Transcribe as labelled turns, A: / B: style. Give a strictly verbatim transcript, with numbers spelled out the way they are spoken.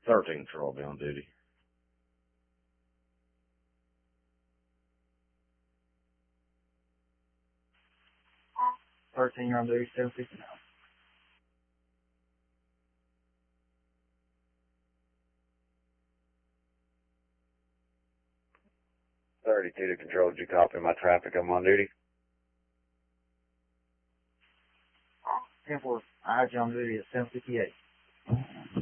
A: thirteen Patrol will be on duty.
B: thirteen, you're on duty, seven fifty-nine.
A: thirty-two to Control, did you copy my traffic? I'm on duty.
B: ten four, I had you on duty at seven fifty-eight.